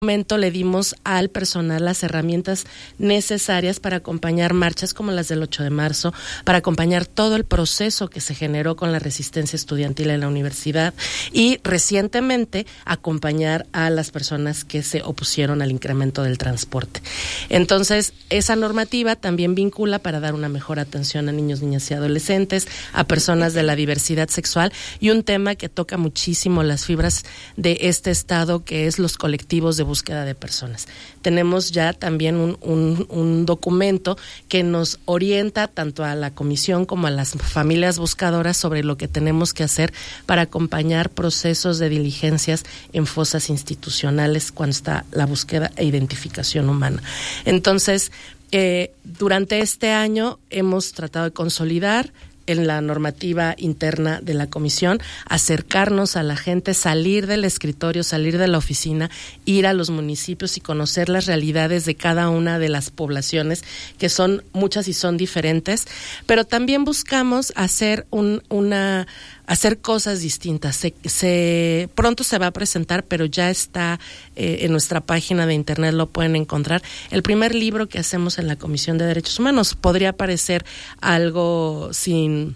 momento le dimos al personal las herramientas necesarias para acompañar marchas como las del 8 de marzo, para acompañar todo el proceso que se generó con la resistencia estudiantil en la universidad y recientemente acompañar a las personas que se opusieron al incremento del transporte. Entonces, esa normativa también vincula para dar una mejor atención a niños, niñas y adolescentes, a personas de la diversidad sexual y un tema que toca muchísimo las fibras de este estado, que es los colectivos de búsqueda de personas. Tenemos ya también un documento que nos orienta tanto a la comisión como a las familias buscadoras sobre lo que tenemos que hacer para acompañar procesos de diligencias en fosas institucionales cuando está la búsqueda e identificación humana. Entonces, durante este año hemos tratado de consolidar en la normativa interna de la comisión, acercarnos a la gente, salir del escritorio, salir de la oficina, ir a los municipios y conocer las realidades de cada una de las poblaciones, que son muchas y son diferentes, pero también buscamos hacer hacer cosas distintas. Pronto se va a presentar, pero ya está en nuestra página de internet, lo pueden encontrar. El primer libro que hacemos en la Comisión de Derechos Humanos. Podría parecer algo sin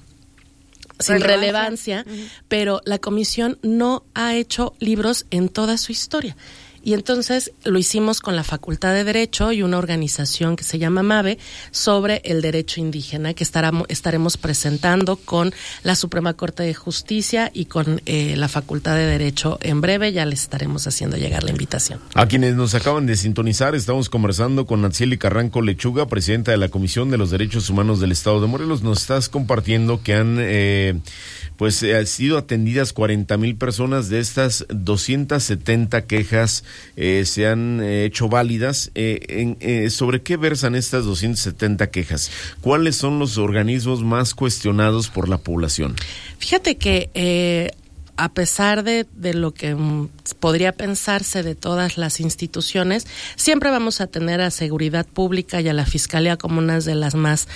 relevancia, pero la comisión no ha hecho libros en toda su historia. Y entonces lo hicimos con la Facultad de Derecho y una organización que se llama MAVE sobre el derecho indígena, que estaremos presentando con la Suprema Corte de Justicia y con la Facultad de Derecho en breve. Ya les estaremos haciendo llegar la invitación. A quienes nos acaban de sintonizar, estamos conversando con Natsieli Carranco Lechuga, presidenta de la Comisión de los Derechos Humanos del Estado de Morelos. Nos estás compartiendo que han sido atendidas 40,000 personas. De estas 270 quejas se han hecho válidas. ¿Sobre qué versan estas 270 quejas? ¿Cuáles son los organismos más cuestionados por la población? Fíjate que a pesar de lo que podría pensarse de todas las instituciones, siempre vamos a tener a Seguridad Pública y a la Fiscalía como unas de las más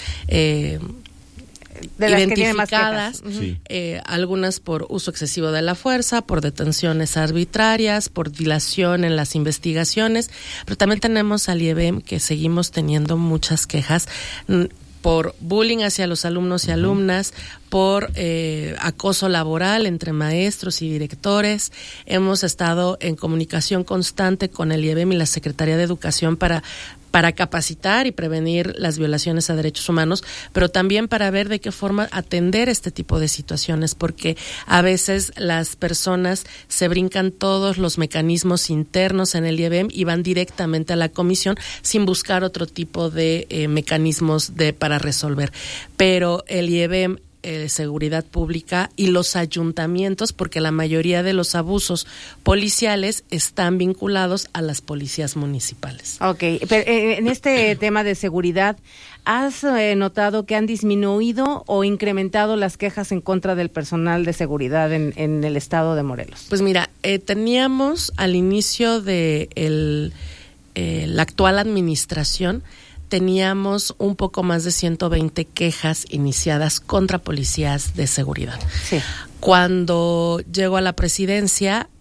identificadas, sí. Algunas por uso excesivo de la fuerza, por detenciones arbitrarias, por dilación en las investigaciones, pero también tenemos al IEBEM, que seguimos teniendo muchas quejas por bullying hacia los alumnos y alumnas, por acoso laboral entre maestros y directores. Hemos estado en comunicación constante con el IEBEM y la Secretaría de Educación para capacitar y prevenir las violaciones a derechos humanos, pero también para ver de qué forma atender este tipo de situaciones, porque a veces las personas se brincan todos los mecanismos internos en el IEBEM y van directamente a la comisión sin buscar otro tipo de mecanismos para resolver. Pero el IEBEM, Seguridad Pública y los ayuntamientos, porque la mayoría de los abusos policiales están vinculados a las policías municipales. Okay, pero en este tema de seguridad, ¿has notado que han disminuido o incrementado las quejas en contra del personal de seguridad en el estado de Morelos? Pues mira, teníamos al inicio de la actual administración, teníamos un poco más de 120 quejas iniciadas contra policías de seguridad. Sí. Cuando llego a la presidencia,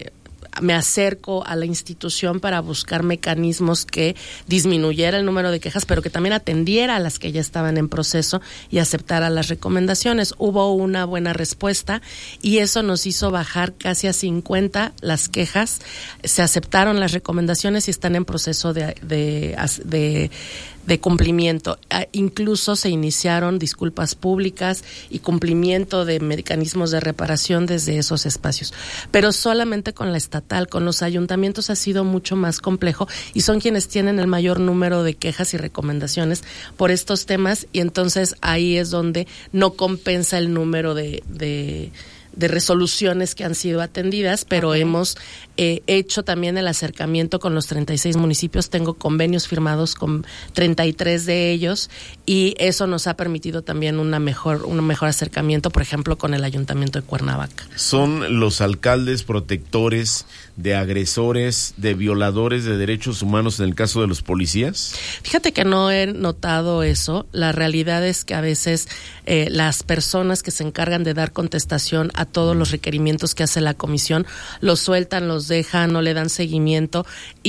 me acerco a la institución para buscar mecanismos que disminuyera el número de quejas, pero que también atendiera a las que ya estaban en proceso y aceptara las recomendaciones. Hubo una buena respuesta y eso nos hizo bajar casi a 50 las quejas. Se aceptaron las recomendaciones y están en proceso de cumplimiento. Incluso se iniciaron disculpas públicas y cumplimiento de mecanismos de reparación desde esos espacios. Pero solamente con la estatal, con los ayuntamientos ha sido mucho más complejo y son quienes tienen el mayor número de quejas y recomendaciones por estos temas, y entonces ahí es donde no compensa el número de resoluciones que han sido atendidas, pero hemos hecho también el acercamiento con los 36 municipios. Tengo convenios firmados con 33 de ellos y eso nos ha permitido también un mejor acercamiento, por ejemplo, con el Ayuntamiento de Cuernavaca. ¿Son los alcaldes protectores de agresores, de violadores de derechos humanos en el caso de los policías? Fíjate que no he notado eso. La realidad es que a veces las personas que se encargan de dar contestación a todos los requerimientos que hace la comisión los sueltan los deja, no le dan seguimiento